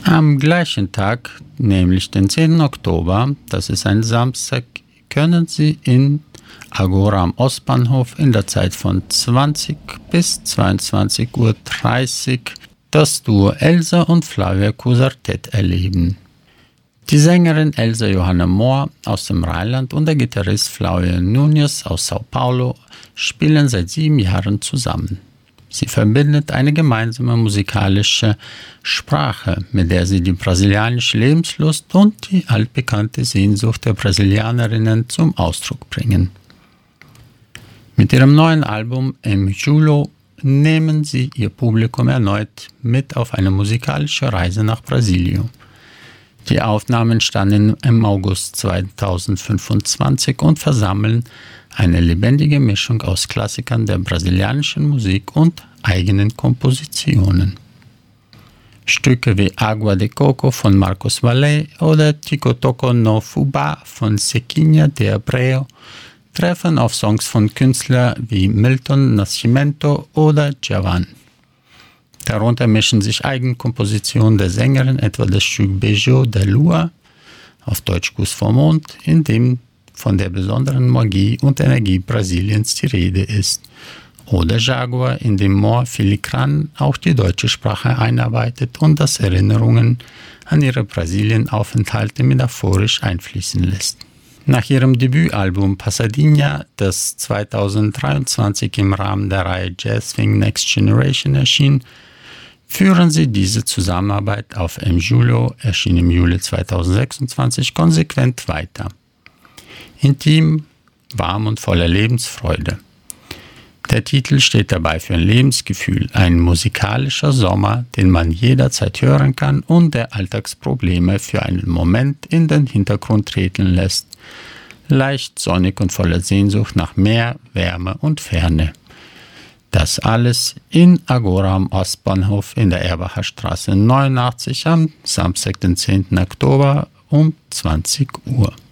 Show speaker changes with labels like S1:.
S1: Am gleichen Tag, nämlich den 10. Oktober, das ist ein Samstag, können Sie in Agora am Ostbahnhof in der Zeit von 20 bis 22:30 Uhr das Duo Elsa und Flavia Cusartet erleben. Die Sängerin Elsa Johanna Mohr aus dem Rheinland und der Gitarrist Flavio Nunes aus Sao Paulo spielen seit 7 Jahren zusammen. Sie verbindet eine gemeinsame musikalische Sprache, mit der sie die brasilianische Lebenslust und die altbekannte Sehnsucht der Brasilianerinnen zum Ausdruck bringen. Mit ihrem neuen Album Em Julho nehmen sie ihr Publikum erneut mit auf eine musikalische Reise nach Brasilien. Die Aufnahmen standen im August 2025 und versammeln eine lebendige Mischung aus Klassikern der brasilianischen Musik und eigenen Kompositionen. Stücke wie Agua de Coco von Marcos Valle oder Tico Toco no Fubá von Zequinha de Abreu treffen auf Songs von Künstlern wie Milton Nascimento oder Djavan. Darunter mischen sich Eigenkompositionen der Sängerin, etwa das Stück Beijos da Lua, auf Deutsch Kuss vom Mond, in dem von der besonderen Magie und Energie Brasiliens die Rede ist. Oder Jaguar, in dem Mohr filigran auch die deutsche Sprache einarbeitet und das Erinnerungen an ihre Brasilienaufenthalte metaphorisch einfließen lässt. Nach ihrem Debütalbum Passadinha, das 2023 im Rahmen der Reihe Jazz Swing Next Generation erschien, führen sie diese Zusammenarbeit auf Em Julho, erschien im Juli 2026, konsequent weiter. Intim, warm und voller Lebensfreude. Der Titel steht dabei für ein Lebensgefühl, ein musikalischer Sommer, den man jederzeit hören kann und der Alltagsprobleme für einen Moment in den Hintergrund treten lässt. Leicht sonnig und voller Sehnsucht nach Meer, Wärme und Ferne. Das alles in Agora am Ostbahnhof in der Erbacher Straße 89 am Samstag, den 10. Oktober um 20 Uhr.